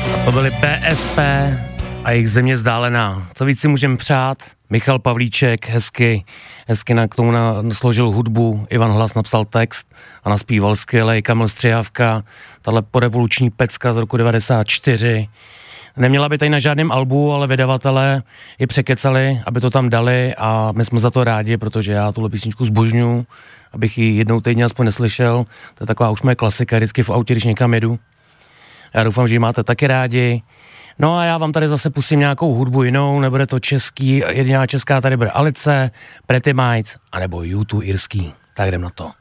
To byly PSP a jejich Země vzdálená. Co víc si můžeme přát? Michal Pavlíček hezky k tomu složil hudbu, Ivan Hlas napsal text a naspíval skvělej, Kamil Střihavka, tahle porevoluční pecka z roku 94. Neměla by tady na žádném albu, ale vydavatelé ji překecali, aby to tam dali a my jsme za to rádi, protože já tuhle písničku zbožňuju, abych ji jednou týdně aspoň neslyšel. To je taková už moje klasika, vždycky v autě, když někam jedu. Já doufám, že ji máte taky rádi. No a já vám tady zase pustím nějakou hudbu jinou, nebude to český, jediná česká tady bude Alice, Pretty Mites, anebo U2 irský. Tak jdem na to.